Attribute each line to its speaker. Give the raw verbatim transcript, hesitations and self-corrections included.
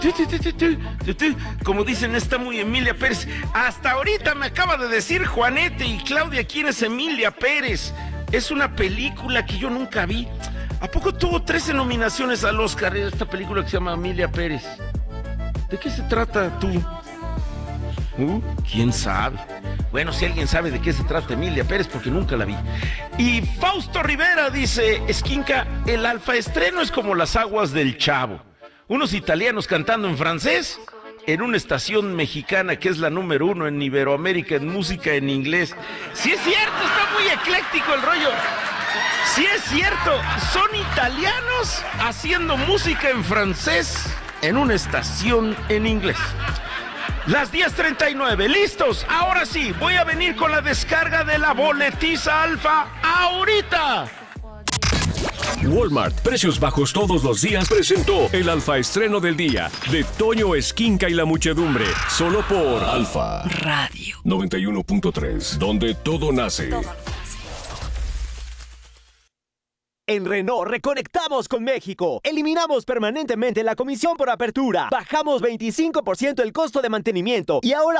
Speaker 1: Tu, tu, tu, tu, tu, tu, tu. Como dicen, está muy Emilia Pérez. Hasta ahorita me acaba de decir Juanete y Claudia quién es Emilia Pérez. Es una película que yo nunca vi. ¿A poco tuvo trece nominaciones al Oscar esta película que se llama Emilia Pérez? ¿De qué se trata tú? Uh, ¿Quién sabe? Bueno, si alguien sabe de qué se trata Emilia Pérez, porque nunca la vi. Y Fausto Rivera dice, Esquinca, el alfa estreno es como las aguas del Chavo. Unos italianos cantando en francés en una estación mexicana que es la número uno en Iberoamérica en música en inglés. Sí es cierto, está muy ecléctico el rollo. Sí es cierto, son italianos haciendo música en francés en una estación en inglés. Las diez treinta y nueve, listos, ahora sí, voy a venir con la descarga de la boletiza alfa ahorita.
Speaker 2: Walmart, precios bajos todos los días, presentó el alfa estreno del día de Toño Esquinca y la muchedumbre, solo por Alfa Radio noventa y uno punto tres, donde todo nace.
Speaker 3: En Renault reconectamos con México. Eliminamos permanentemente la comisión por apertura. Bajamos veinticinco por ciento el costo de mantenimiento y ahora